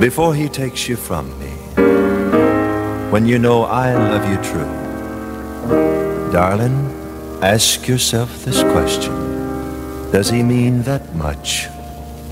Before he takes you from me, when you know I love you true, darling, ask yourself this question. Does he mean that much